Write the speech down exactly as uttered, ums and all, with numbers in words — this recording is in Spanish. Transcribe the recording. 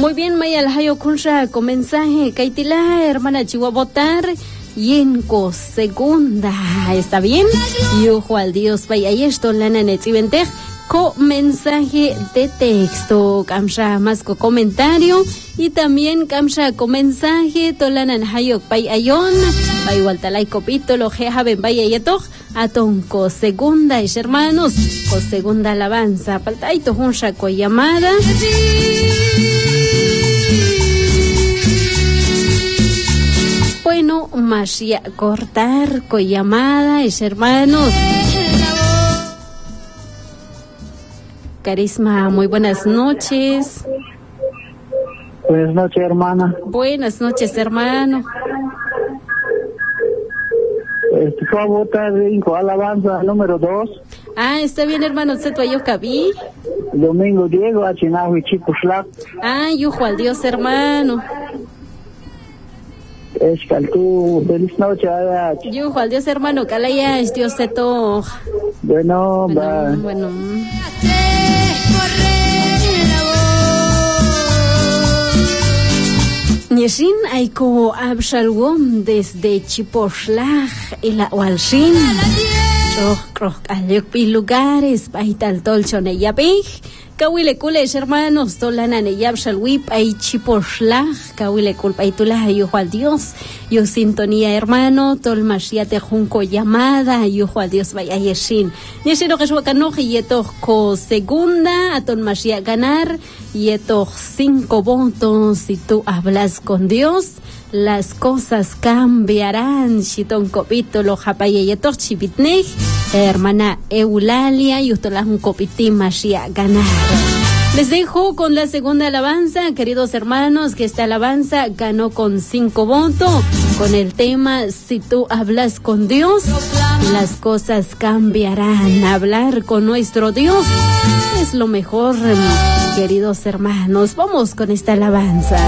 Muy bien, Maya Alhayo Kunsha, con mensaje, Kaitila, hermana Chihuahua, votar, Yenko, segunda, ¿está bien? Yo, Juan Dios, vaya, y esto, Lana Netziventej, con mensaje de texto, Kamsha, más con comentario, y también Kamsha, con mensaje, Tolanan Hayok, Pay Ayon, Pay Waltalay Copito, lo Jejaben, vaya, y Atok, Atonco, segunda, y hermanos, con segunda alabanza, Paltaito, Hunsha, con llamada. Bueno, más ya cortar con llamada, es hermanos. Carisma, muy buenas noches. Buenas noches, hermana. Buenas noches, hermano. Este fue a votar en alabanza número dos. Ah, está bien, hermano. ¿Se yo cabí? Domingo Diego, a Chinajo y Chipuslac. Ah, yo Juan Dios, hermano. Es que tú, feliz noche. Yo Juan Dios, hermano, calaya, es Dios de todo. Bueno, bueno, va. Bueno. Nishin aiko Abshalom desde Chiposlaj y la Walshin. Choc, croc, alec lugares, paital tolchon ella pig. Kawile kules hermanos, tolana ne Abshalwip ay Chiposlaj. Kawile culpa y tula yo al Dios. Yo sintonía hermano, tolmashiate junco llamada, yo al Dios vaya yeshin. Yeshin o que suakanoje y eto ko segunda, aton mashia ganar. Y estos cinco votos, si tú hablas con Dios, las cosas cambiarán. Chitón copito lo japaya y estos chipitnej, hermana Eulalia, y usted las un copitín más ya ganar. Les dejo con la segunda alabanza, queridos hermanos, que esta alabanza ganó con cinco votos, con el tema, si tú hablas con Dios, las cosas cambiarán. Hablar con nuestro Dios es lo mejor, queridos hermanos. Vamos con esta alabanza.